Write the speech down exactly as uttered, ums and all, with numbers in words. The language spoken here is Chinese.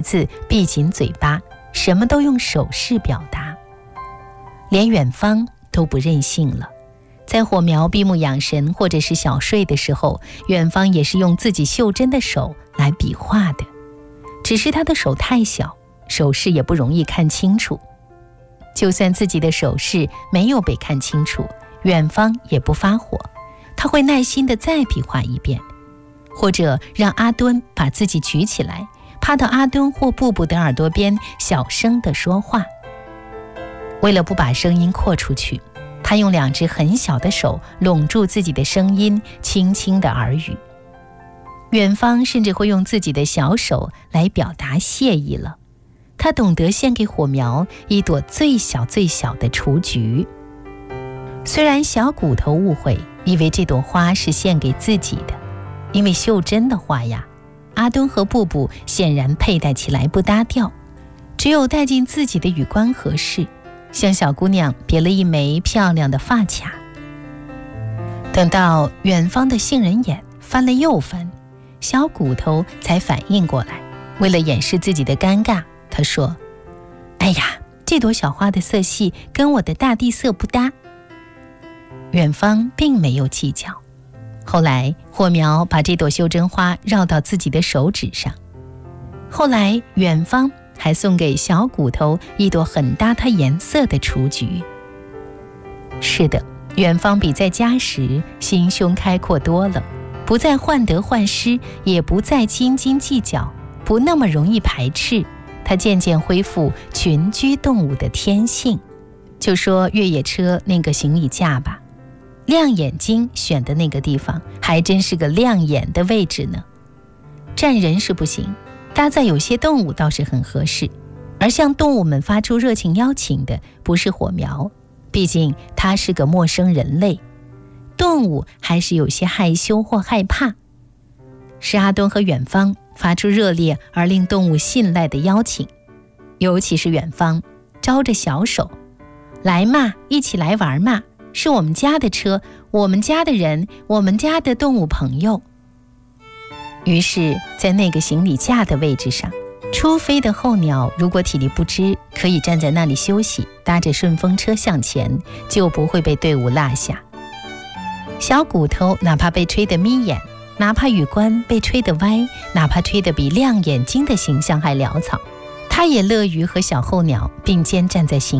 子，闭紧嘴巴，什么都用手势表达。连远方都不任性了，在火苗闭目养神或者是小睡的时候，远方也是用自己袖珍的手来比划的，只是他的手太小，手势也不容易看清楚。就算自己的手势没有被看清楚，远方也不发火，他会耐心地再比划一遍，或者让阿敦把自己举起来，趴到阿敦或布布的耳朵边，小声地说话。为了不把声音扩出去，他用两只很小的手拢住自己的声音，轻轻地耳语。远方甚至会用自己的小手来表达谢意了，他懂得献给火苗一朵最小最小的雏菊。虽然小骨头误会，以为这朵花是献给自己的，因为袖珍的花呀，阿敦和布布显然佩戴起来不搭调，只有戴进自己的羽冠合适，像小姑娘别了一枚漂亮的发卡。等到远方的杏仁眼翻了又翻，小骨头才反应过来，为了掩饰自己的尴尬，他说：哎呀，这朵小花的色系跟我的大地色不搭。远方并没有计较，后来火苗把这朵袖珍花绕到自己的手指上，后来远方还送给小骨头一朵很搭它颜色的雏菊。是的，远方比在家时心胸开阔多了，不再患得患失，也不再斤斤计较，不那么容易排斥，他渐渐恢复群居动物的天性。就说越野车那个行李架吧，亮眼睛选的那个地方还真是个亮眼的位置呢。站人是不行，搭在有些动物倒是很合适，而向动物们发出热情邀请的不是火苗，毕竟它是个陌生人类，动物还是有些害羞或害怕。是阿敦和远方发出热烈而令动物信赖的邀请，尤其是远方招着小手，来嘛，一起来玩嘛，是我们家的车，我们家的人，我们家的动物朋友。于是在那个行李架的位置上，初飞的候鸟如果体力不支，可以站在那里休息，搭着顺风车向前，就不会被队伍落下。小骨头哪怕被吹得眯眼，哪怕羽冠被吹得歪，哪怕吹得比亮眼睛的形象还潦草，他也乐于和小候鸟并肩站在行